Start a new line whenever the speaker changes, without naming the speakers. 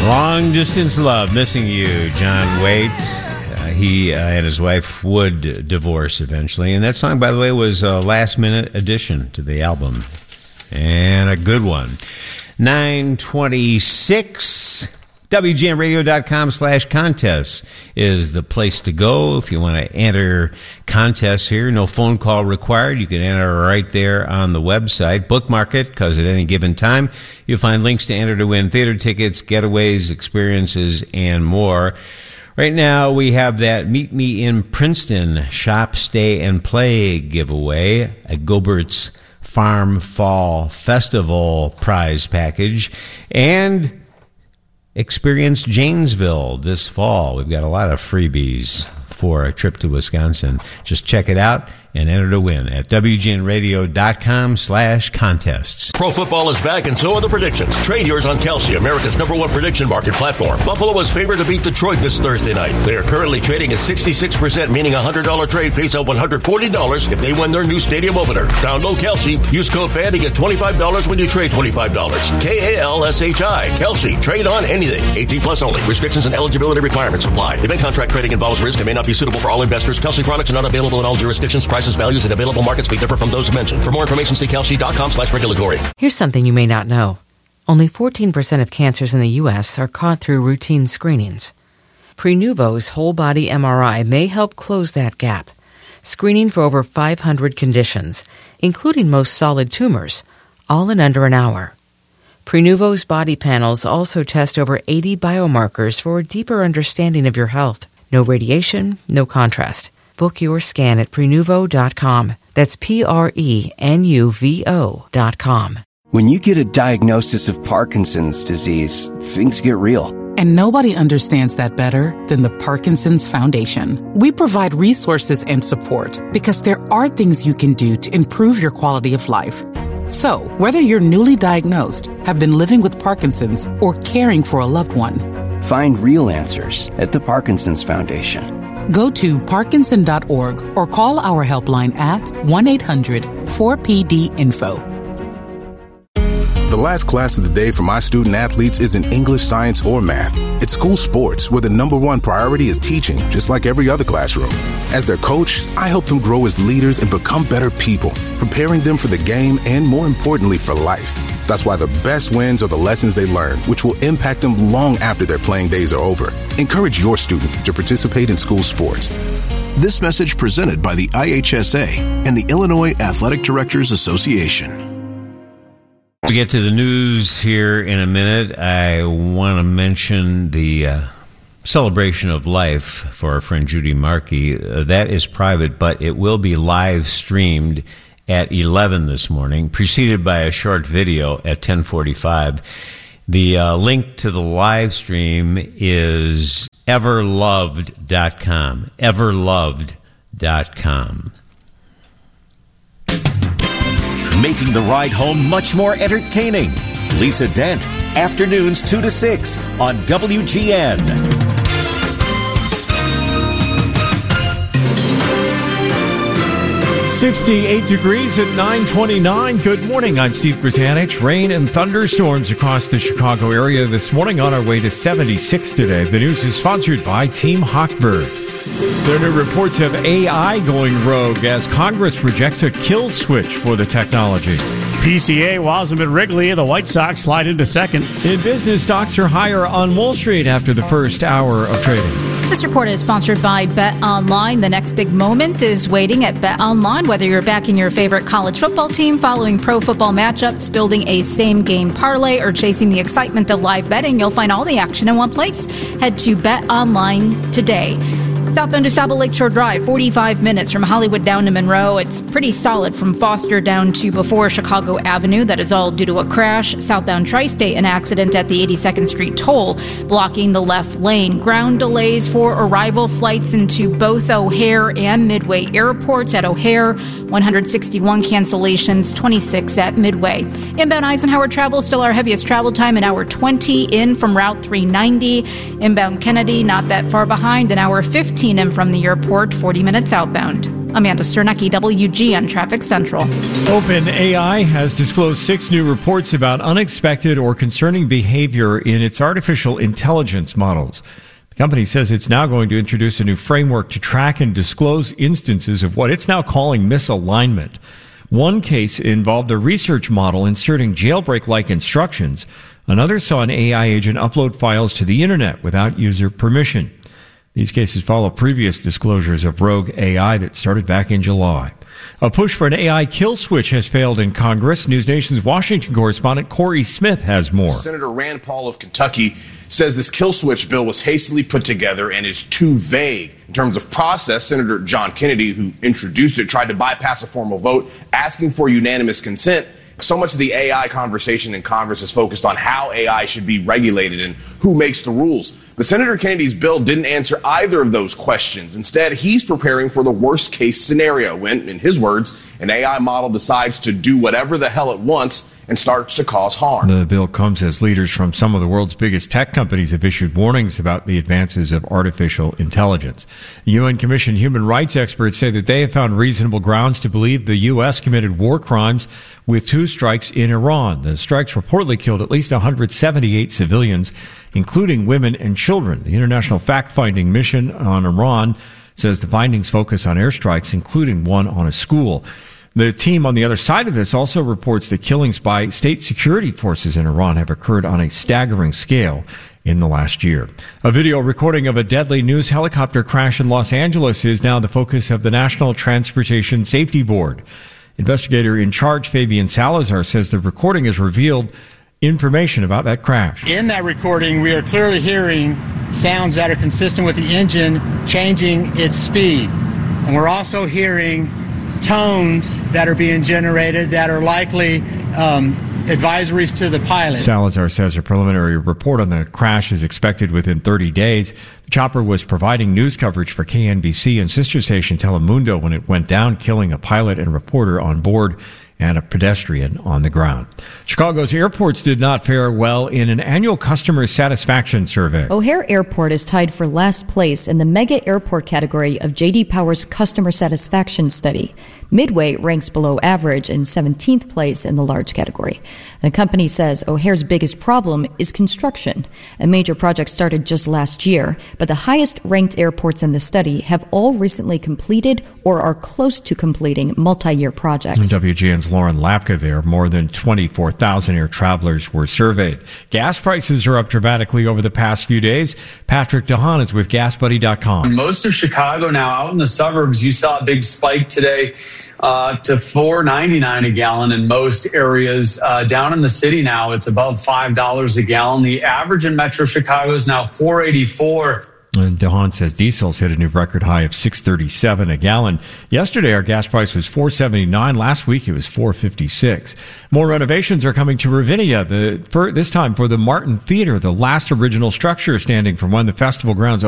Long Distance Love, Missing You, John Waite. He and his wife would divorce eventually. And that song, by the way, was a last-minute addition to the album. And a good one. 9:26. WGNradio.com/contests is the place to go if you want to enter contests here. No phone call required. You can enter right there on the website. Bookmark it, because at any given time, you'll find links to enter to win theater tickets, getaways, experiences, and more. Right now, we have that Meet Me in Princeton Shop, Stay, and Play giveaway, a Gobert's Farm Fall Festival prize package, and Experience Janesville this fall. We've got a lot of freebies for a trip to Wisconsin. Just check it out and enter to win at WGNradio.com/contests.
Pro football is back, and so are the predictions. Trade yours on Kalshi, America's #1 prediction market platform. Buffalo is favored to beat Detroit this Thursday night. They are currently trading at 66%, meaning a $100 trade pays out $140 if they win their new stadium opener. Download Kalshi. Use code FAN to get $25 when you trade $25. KALSHI. Kalshi. Trade on anything. 18 plus only. Restrictions and eligibility requirements apply. Event contract trading involves risk and may not be suitable for all investors. Kalshi products are not available in all jurisdictions. Prices, values, and available markets may differ from those mentioned. For more information, see Kalshi.com/regulatory.
Here's something you may not know. Only 14% of cancers in the U.S. are caught through routine screenings. Prenuvo's whole-body MRI may help close that gap, screening for over 500 conditions, including most solid tumors, all in under an hour. Prenuvo's body panels also test over 80 biomarkers for a deeper understanding of your health. No radiation, no contrast. Book your scan at Prenuvo.com. That's Prenuvo.com.
When you get a diagnosis of Parkinson's disease, things get real.
And nobody understands that better than the Parkinson's Foundation. We provide resources and support because there are things you can do to improve your quality of life. So, whether you're newly diagnosed, have been living with Parkinson's, or caring for a loved one,
find real answers at the Parkinson's Foundation.
Go to Parkinson.org or call our helpline at 1-800-4PD-INFO.
The last class of the day for my student athletes isn't English, science, or math. It's school sports, where the #1 priority is teaching, just like every other classroom. As their coach, I help them grow as leaders and become better people, preparing them for the game and, more importantly, for life. That's why the best wins are the lessons they learn, which will impact them long after their playing days are over. Encourage your student to participate in school sports.
This message presented by the IHSA and the Illinois Athletic Directors Association.
We get to the news here in a minute. I want to mention the celebration of life for our friend Judy Markey. That is private, but it will be live streamed at 11 this morning, preceded by a short video at 10:45. The link to the live stream is everloved.com. Everloved.com.
Making the ride home much more entertaining. Lisa Dent, afternoons 2 to 6 on WGN.
68 degrees at 9:29. Good morning. I'm Steve Britanich. Rain and thunderstorms across the Chicago area this morning, on our way to 76 today. The news is sponsored by Team Hochberg. There are new reports of AI going rogue as Congress rejects a kill switch for the technology.
PCA wows them at Wrigley. The White Sox slide into second.
In business, stocks are higher on Wall Street after the first hour of trading.
This report is sponsored by Bet Online. The next big moment is waiting at Bet Online. Whether you're backing your favorite college football team, following pro football matchups, building a same-game parlay, or chasing the excitement of live betting, you'll find all the action in one place. Head to Bet Online today. Southbound to Sabo Lakeshore Drive, 45 minutes from Hollywood down to Monroe. It's pretty solid from Foster down to before Chicago Avenue. That is all due to a crash. Southbound Tri-State, an accident at the 82nd Street toll, blocking the left lane. Ground delays for arrival flights into both O'Hare and Midway airports. At O'Hare, 161 cancellations, 26 at Midway. Inbound Eisenhower travel, still our heaviest travel time, an hour 20 in from Route 390. Inbound Kennedy, not that far behind, an hour 15 in from the airport, 40 minutes outbound. Amanda Sternecki, WGN Traffic Central.
OpenAI has disclosed 6 new reports about unexpected or concerning behavior in its artificial intelligence models. The company says it's now going to introduce a new framework to track and disclose instances of what it's now calling misalignment. One case involved a research model inserting jailbreak-like instructions. Another saw an AI agent upload files to the internet without user permission. These cases follow previous disclosures of rogue AI that started back in July. A push for an AI kill switch has failed in Congress. News Nation's Washington correspondent Corey Smith has more.
Senator Rand Paul of Kentucky says this kill switch bill was hastily put together and is too vague. In terms of process, Senator John Kennedy, who introduced it, tried to bypass a formal vote, asking for unanimous consent. So much of the AI conversation in Congress is focused on how AI should be regulated and who makes the rules. But Senator Kennedy's bill didn't answer either of those questions. Instead, he's preparing for the worst case scenario when, in his words, an AI model decides to do whatever the hell it wants and starts to cause harm.
The bill comes as leaders from some of the world's biggest tech companies have issued warnings about the advances of artificial intelligence. The UN-commissioned human rights experts say that they have found reasonable grounds to believe the U.S. committed war crimes with 2 strikes in Iran. The strikes reportedly killed at least 178 civilians, including women and children. The International Fact-Finding Mission on Iran says the findings focus on airstrikes, including one on a school. The team on the other side of this also reports that killings by state security forces in Iran have occurred on a staggering scale in the last year. A video recording of a deadly news helicopter crash in Los Angeles is now the focus of the National Transportation Safety Board. Investigator in charge Fabian Salazar says the recording has revealed information about that crash.
In that recording, we are clearly hearing sounds that are consistent with the engine changing its speed. And we're also hearing tones that are being generated that are likely advisories to the pilot.
Salazar says a preliminary report on the crash is expected within 30 days. The chopper was providing news coverage for KNBC and sister station Telemundo when it went down, killing a pilot and reporter on board and a pedestrian on the ground. Chicago's airports did not fare well in an annual customer satisfaction survey.
O'Hare Airport is tied for last place in the mega airport category of J.D. Power's customer satisfaction study. Midway ranks below average in 17th place in the large category. The company says O'Hare's biggest problem is construction. A major project started just last year, but the highest-ranked airports in the study have all recently completed or are close to completing multi-year projects.
WGN's Lauren Lapka there. More than 24,000 air travelers were surveyed. Gas prices are up dramatically over the past few days. Patrick DeHaan is with GasBuddy.com.
Most of Chicago now, out in the suburbs, you saw a big spike today to $4.99 a gallon in most areas. Down in the city now, it's above $5 a gallon. The average in Metro Chicago is now $4.84.
And DeHaan says diesel's hit a new record high of $6.37 a gallon. Yesterday, our gas price was $4.79. Last week, it was $4.56. More renovations are coming to Ravinia, this time for the Martin Theater, the last original structure standing from when the festival grounds